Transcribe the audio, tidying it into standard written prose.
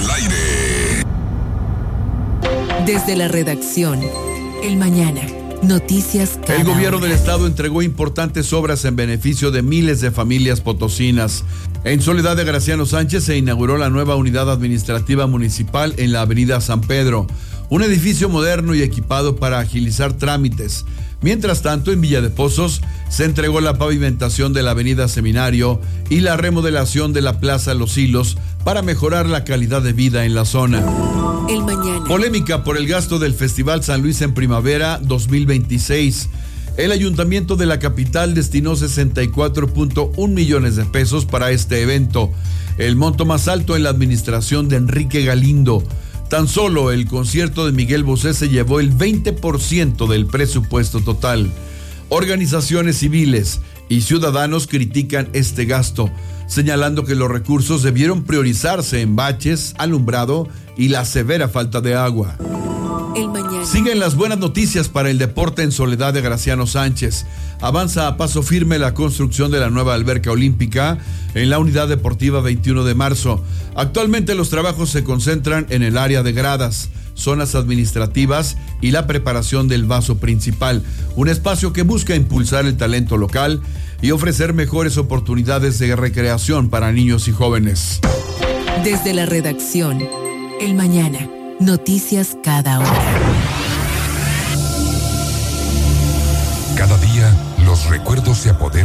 al aire. Desde la redacción, El Mañana. Noticias cada El gobierno hora. del estado entregó importantes obras en beneficio de miles de familias potosinas. En Soledad de Graciano Sánchez se inauguró la nueva unidad administrativa municipal en la avenida San Pedro, un edificio moderno y equipado para agilizar trámites. Mientras tanto, en Villa de Pozos se entregó la pavimentación de la avenida Seminario y la remodelación de la Plaza Los Hilos para mejorar la calidad de vida en la zona. El Mañana. Polémica por el gasto del Festival San Luis en Primavera 2026. El ayuntamiento de la capital destinó 64.1 millones de pesos para este evento, el monto más alto en la administración de Enrique Galindo. Tan solo el concierto de Miguel Bosé se llevó el 20% del presupuesto total. Organizaciones civiles y ciudadanos critican este gasto, señalando que los recursos debieron priorizarse en baches, alumbrado y la severa falta de agua. El Mañana. Siguen las buenas noticias para el deporte en Soledad de Graciano Sánchez. Avanza a paso firme la construcción de la nueva alberca olímpica en la unidad deportiva 21 de marzo. Actualmente los trabajos se concentran en el área de gradas, zonas administrativas y la preparación del vaso principal, un espacio que busca impulsar el talento local y ofrecer mejores oportunidades de recreación para niños y jóvenes. Desde la redacción, El Mañana. Noticias cada hora. Cada día los recuerdos se apoderan